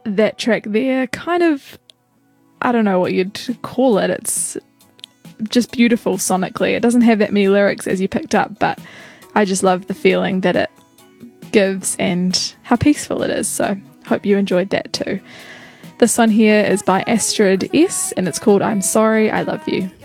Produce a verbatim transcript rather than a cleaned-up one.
that track there, kind of, I don't know what you'd call it. It's just beautiful sonically. It doesn't have that many lyrics, as you picked up, but I just love the feeling that it gives and how peaceful it is. So hope you enjoyed that too. This one here is by Astrid S, and it's called I'm Sorry, I Love You.